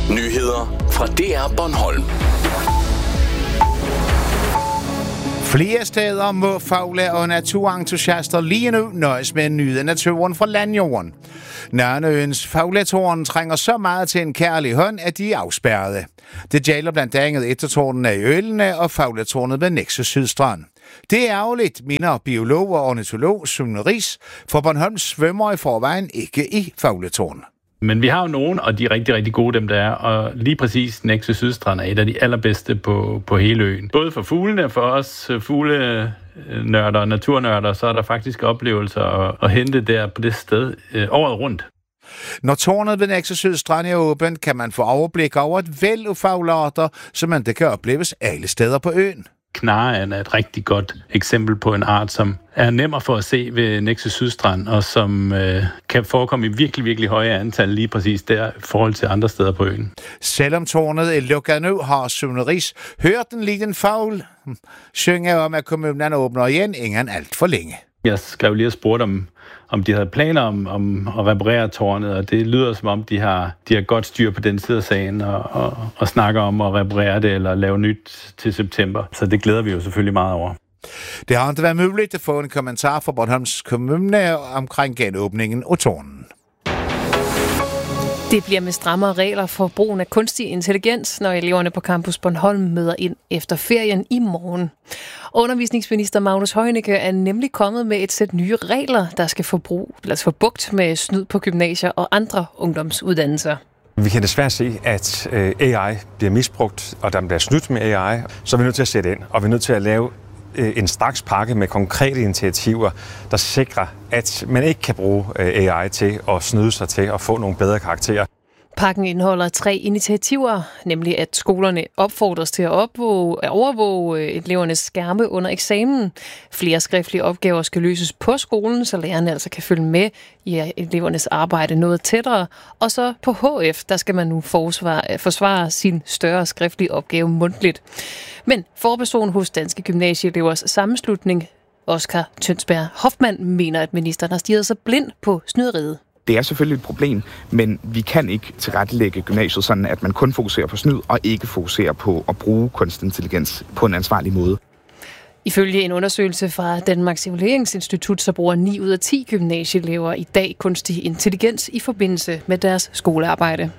Nyheder fra DR Bornholm. Flere steder må fugle og naturentusiaster lige nu nøjes med at nyde naturen fra landjorden. Nørneøens fugletårn trænger så meget til en kærlig hånd, at de er afspærrede. Det gælder blandt andet ettertårnene i Ølene og fugletårnet ved Nexø Sydstrand. Det er ærgerligt, mener biolog og ornitolog Sune Riis, for Bornholms svømmer i forvejen ikke i fugletårn. Men vi har jo nogen, og de er rigtig, rigtig gode, dem der er. Og lige præcis Nexø Sydstrand er et af de allerbedste på hele øen. Både for fuglene og for os fuglenørder og naturnørder, så er der faktisk oplevelser at hente der på det sted året rundt. Når tårnet ved Nexø Sydstrand er åbent, kan man få overblik over et væld af fuglearter, som man det kan opleves alle steder på øen. Knarren er et rigtig godt eksempel på en art, som er nemmere for at se ved Nexø Sydstrand, og som kan forekomme i virkelig, virkelig høje antal lige præcis der i forhold til andre steder på øen. Selvom tårnet er lukket nu, har Sune Riis hørt en liten fugl synge om, at kommunen åbner igen inden alt for længe. Jeg skrev lige og spurgte om de havde planer om at reparere tårnet, og det lyder som om, de har godt styr på den side af sagen og snakker om at reparere det eller lave nyt til september. Så det glæder vi jo selvfølgelig meget over. Det har ikke været muligt at få en kommentar fra Bornholms Kommune omkring genåbningen af tårnen. Det bliver med strammere regler for brugen af kunstig intelligens, når eleverne på Campus Bornholm møder ind efter ferien i morgen. Undervisningsminister Magnus Heunicke er nemlig kommet med et sæt nye regler, der skal få bugt med snyd på gymnasier og andre ungdomsuddannelser. Vi kan desværre se, at AI bliver misbrugt, og der bliver snydt med AI, så er vi nødt til at sætte ind, og vi er nødt til at lave en straks pakke med konkrete initiativer, der sikrer, at man ikke kan bruge AI til at snyde sig til at få nogle bedre karakterer. Pakken indeholder 3 initiativer, nemlig at skolerne opfordres til at overvåge elevernes skærme under eksamen. Flere skriftlige opgaver skal løses på skolen, så lærerne altså kan følge med i elevernes arbejde noget tættere. Og så på HF, der skal man nu forsvare sin større skriftlige opgave mundtligt. Men forperson hos Danske Gymnasieelevers Sammenslutning, Oskar Tønsberg Hoffmann, mener, at ministeren har stirret sig blind på snyderiet. Det er selvfølgelig et problem, men vi kan ikke tilrettelægge gymnasiet sådan, at man kun fokuserer på snyd og ikke fokuserer på at bruge kunstig intelligens på en ansvarlig måde. Ifølge en undersøgelse fra Danmarks Evalueringsinstitut, så bruger 9 ud af 10 gymnasieelever i dag kunstig intelligens i forbindelse med deres skolearbejde.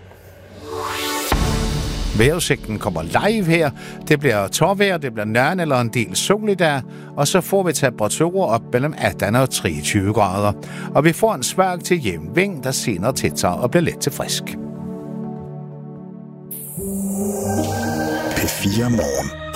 Vejrudsigten kommer live her. Det bliver tårvejr, det bliver nørn eller en del sol i dag, og så får vi temperaturer op mellem 18 og 23 grader. Og vi får en svag til jævn vind, der senere tiltager og bliver let til frisk. P4 Morgen.